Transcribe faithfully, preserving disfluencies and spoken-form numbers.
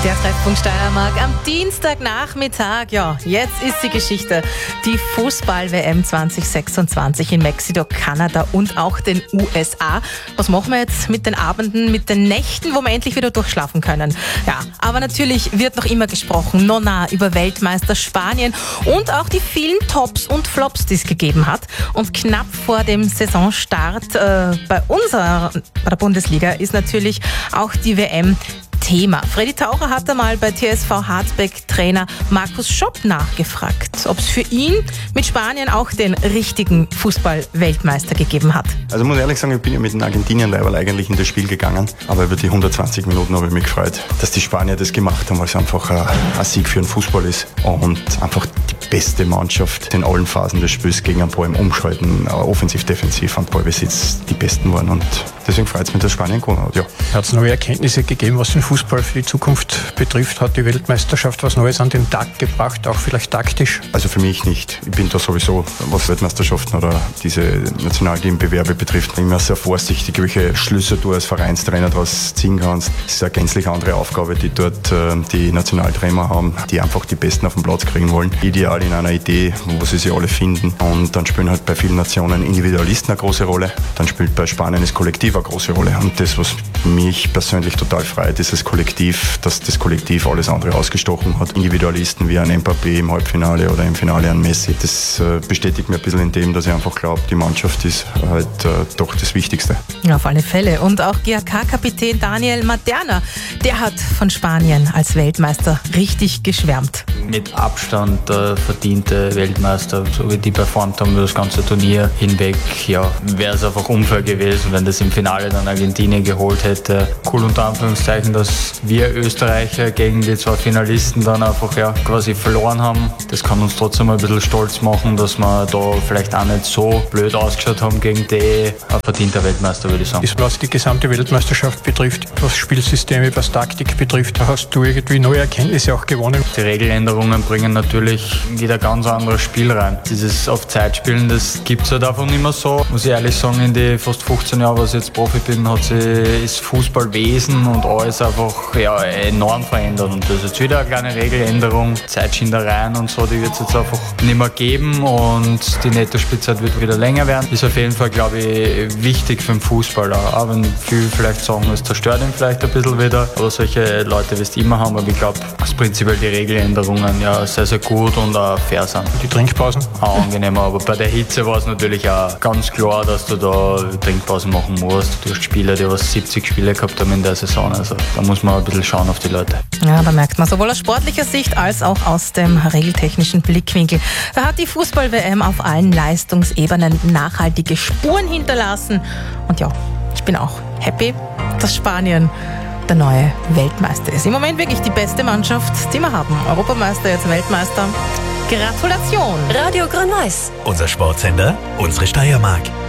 Der Treffpunkt Steiermark am Dienstagnachmittag. Ja, jetzt ist die Geschichte. Die Fußball-W M zwanzig sechsundzwanzig in Mexiko, Kanada und auch den U S A. Was machen wir jetzt mit den Abenden, mit den Nächten, wo wir endlich wieder durchschlafen können? Ja, aber natürlich wird noch immer gesprochen, nona, über Weltmeister Spanien und auch die vielen Tops und Flops, die es gegeben hat. Und knapp vor dem Saisonstart äh, bei unserer, bei der Bundesliga ist natürlich auch die W M Thema. Freddy Taucher hat einmal bei T S V Harzbeck-Trainer Markus Schopp nachgefragt, ob es für ihn mit Spanien auch den richtigen Fußball-Weltmeister gegeben hat. Also ich muss ehrlich sagen, ich bin ja mit den Argentinien-Leiberl eigentlich in das Spiel gegangen, aber über die hundertzwanzig Minuten habe ich mich gefreut, dass die Spanier das gemacht haben, weil es einfach ein, ein Sieg für den Fußball ist und einfach die beste Mannschaft in allen Phasen des Spiels gegen einen Ball im Umschalten, offensiv, defensiv, am Ballbesitz die Besten waren und deswegen freut es mich, dass Spanien gewonnen hat. Ja. Hat es neue Erkenntnisse gegeben, was den Fußball für die Zukunft betrifft? Hat die Weltmeisterschaft was Neues an den Tag gebracht, auch vielleicht taktisch? Also für mich nicht. Ich bin da sowieso, was Weltmeisterschaften oder diese Nationalteambewerbe betrifft, immer sehr vorsichtig, welche Schlüsse du als Vereinstrainer daraus ziehen kannst. Das ist eine gänzlich andere Aufgabe, die dort äh, die Nationaltrainer haben, die einfach die Besten auf den Platz kriegen wollen. Ideal in einer Idee, wo sie sich alle finden. Und dann spielen halt bei vielen Nationen Individualisten eine große Rolle. Dann spielt bei Spanien das Kollektiv eine große Rolle. Und das, was mich persönlich total freut, ist das Kollektiv, dass das Kollektiv alles andere ausgestochen hat. Individualisten wie ein Mbappé im Halbfinale oder im Finale ein Messi. Das äh, bestätigt mir ein bisschen in dem, dass ich einfach glaube, die Mannschaft ist halt äh, doch das Wichtigste. Ja, auf alle Fälle. Und auch G A K-Kapitän Daniel Maderna, der hat von Spanien als Weltmeister richtig geschwärmt. Mit Abstand der verdiente Weltmeister, so wie die performt haben über das ganze Turnier hinweg. Ja, wäre es einfach unfair gewesen, wenn das im Finale dann Argentinien geholt hätte. Cool unter Anführungszeichen, dass wir Österreicher gegen die zwei Finalisten dann einfach ja quasi verloren haben. Das kann uns trotzdem ein bisschen stolz machen, dass wir da vielleicht auch nicht so blöd ausgeschaut haben gegen die. Ein verdienter Weltmeister, würde ich sagen. Was die gesamte Weltmeisterschaft betrifft, was Spielsysteme, was Taktik betrifft, hast du irgendwie neue Erkenntnisse auch gewonnen? Die Regeländerungen bringen natürlich wieder ganz anderes Spiel rein. Dieses auf Zeit spielen, das gibt es halt einfach nicht mehr so. Muss ich ehrlich sagen, in die fast fünfzehn Jahre, was ich jetzt Profi bin, hat sich das Fußballwesen und alles einfach ja, enorm verändert. Und das ist jetzt wieder eine kleine Regeländerung. Zeitschindereien und so, die wird es jetzt einfach nicht mehr geben und die Netto-Spielzeit wird wieder länger werden. Ist auf jeden Fall, glaube ich, wichtig für den Fußball. Auch wenn viele vielleicht sagen, es zerstört ihn vielleicht ein bisschen wieder. Aber solche Leute wirst du immer haben. Aber ich glaube, dass prinzipiell die Regeländerungen ja sehr, sehr gut und auch fair sind. Die Trinkpausen? Auch angenehmer. Aber bei der Hitze war es natürlich auch ganz klar, dass du da Trinkpausen machen musst. Du hast Spieler, die was siebzig Spiele gehabt haben in der Saison. Also da muss man ein bisschen schauen auf die Leute. Ja, da merkt man sowohl aus sportlicher Sicht als auch aus dem regeltechnischen Blickwinkel. Da hat die Fußball-W M auf allen Leistungsebenen nachhaltige Spuren hinterlassen. Und ja, ich bin auch happy, dass Spanien der neue Weltmeister ist. Im Moment wirklich die beste Mannschaft, die wir haben. Europameister, jetzt Weltmeister. Gratulation! Radio Grün-Weiß. Unser Sportsender, unsere Steiermark.